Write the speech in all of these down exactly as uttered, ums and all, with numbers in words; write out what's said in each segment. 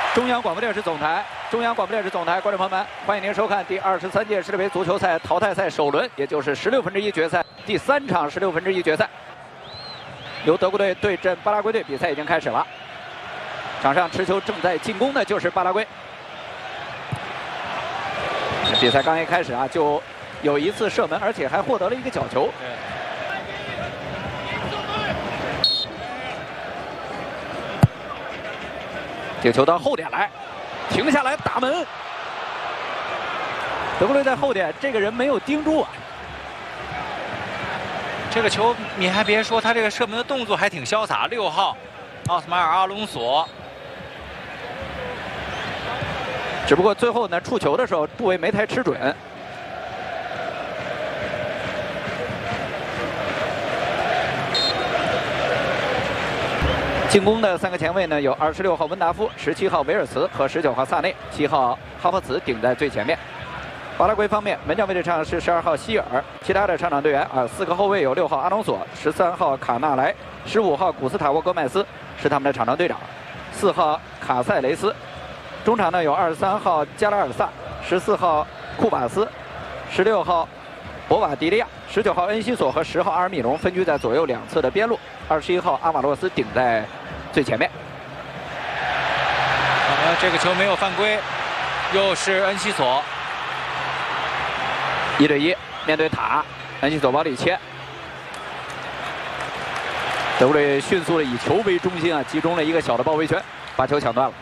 中央广播电视总台，中央广播电视总台，观众朋友们，欢迎您收看第二十三届世界杯足球赛淘汰赛首轮，也就是十六分之一决赛第三场十六分之一决赛，由德国队对阵巴拉圭队，比赛已经开始了。场上持球正在进攻的就是巴拉圭。比赛刚一开始啊，就有一次射门，而且还获得了一个角球。这个球到后点来，停下来打门。德国队在后点，这个人没有盯住啊。 这个球你还别说，他这个射门的动作还挺潇洒。六号，奥斯马尔·阿隆索。 只不过最后呢，触球的时候部位没太吃准。进攻的三个前卫呢，有二十六号温达夫、十七号维尔茨和十九号萨内，七号哈弗茨顶在最前面。巴拉圭方面，门将位置上是十二号希尔，其他的上场队员啊，四个后卫有六号阿隆索、十三号卡纳莱、十五号古斯塔沃戈麦斯是他们的场上队长，四号卡塞雷斯。中场呢有二十三号加拉尔萨、十四号库巴斯、十六号博瓦迪利亚、十九号恩西索和十号阿尔米隆分居在左右两侧的边路，二十一号阿瓦洛斯顶在最前面。 呃，这个球没有犯规，又是恩西索。 一对一面对塔，恩西索往里切。德国队迅速的以球为中心啊，集中了一个小的包围圈，把球抢断了。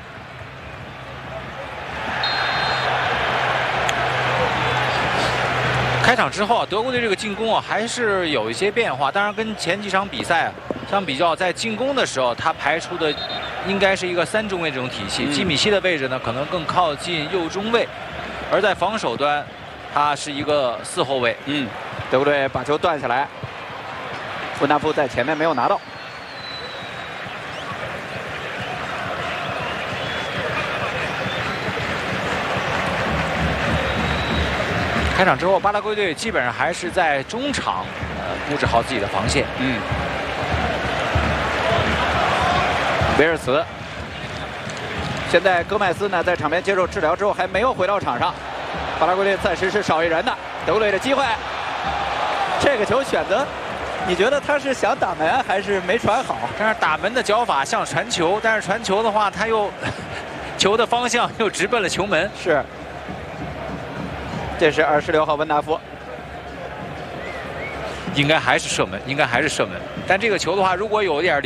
开场之后啊，德国队这个进攻啊还是有一些变化。当然，跟前几场比赛啊相比较，在进攻的时候，他排出的应该是一个三中卫这种体系。嗯、基米希的位置呢，可能更靠近右中卫，而在防守端，他是一个四后卫。 嗯，德国队把球断下来，温达夫在前面没有拿到。 开场之后，巴拉圭队基本上还是在中场呃布置好自己的防线。 嗯，维尔茨，现在戈麦斯呢在场边接受治疗之后还没有回到场上，巴拉圭队暂时是少一人的。德国队的机会，这个球选择，你觉得他是想打门还是没传好？ 但是打门的脚法像传球，但是传球的话，他又球的方向又直奔了球门。 是。这是二十六号温达夫， 应该还是射门，应该还是射门。但这个球的话，如果有点